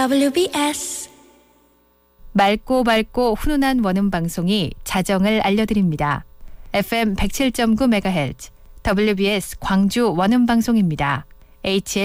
WBS 맑고 밝고 훈훈한 원음 방송이 자정을 알려드립니다. FM 107.9MHz WBS 광주 원음 방송입니다.